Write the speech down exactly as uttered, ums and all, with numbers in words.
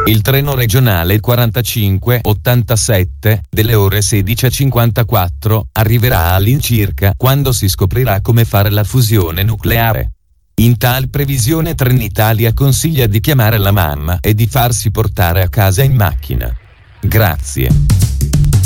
Il treno regionale quarantacinque ottantasette delle ore sedici e cinquantaquattro arriverà all'incirca quando si scoprirà come fare la fusione nucleare. In tal previsione Trenitalia consiglia di chiamare la mamma e di farsi portare a casa in macchina. Grazie.